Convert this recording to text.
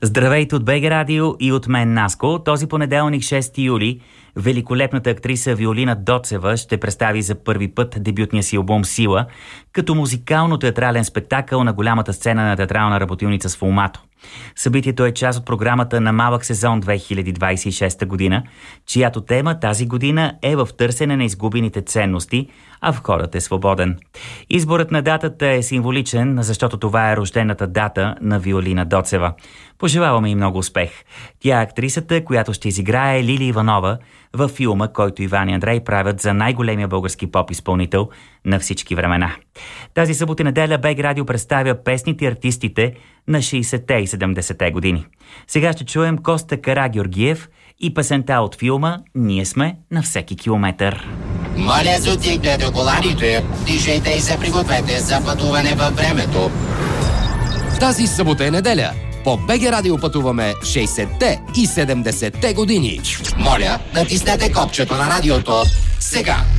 Здравейте от БГ Радио и от мен, Наско. Този понеделник, 6 юли, великолепната актриса Виолина Доцева ще представи за първи път дебютния си албум «Сила» като музикално-театрален спектакъл на голямата сцена на театрална работилница с Фулмато. Събитието е част от програмата на Малък сезон 2026 година, чиято тема тази година е в търсене на изгубените ценности, а входът е свободен. Изборът на датата е символичен, защото това е рождената дата на Виолина Доцева. Пожелаваме и много успех. Тя е актрисата, която ще изиграе Лили Иванова във филма, който Иван и Андрей правят за най-големия български поп-изпълнител на всички времена. Тази събота и неделя БГ Радио представя песните и артистите на 60-те и 70-те години. Сега ще чуем Коста Карагеоргиев и песента от филма «Ние сме на всеки километър». Моля, затигнете коланите, дишайте и се пригответе за пътуване във времето. Тази събота и неделя по БГ Радио пътуваме 60-те и 70-те години. Моля, натиснете копчето на радиото сега.